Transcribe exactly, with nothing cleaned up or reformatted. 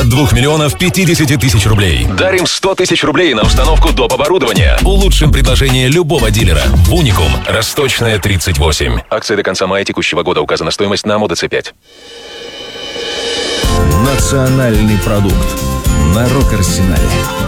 двух миллионов пятидесяти тысяч рублей. Дарим сто тысяч рублей на установку доп. Оборудования. Улучшим предложение любого дилера. Уникум. Росточная, тридцать восемь. Акция до конца мая текущего года. Указана стоимость на МОДЦ пять. Национальный продукт на Рок-Арсенале.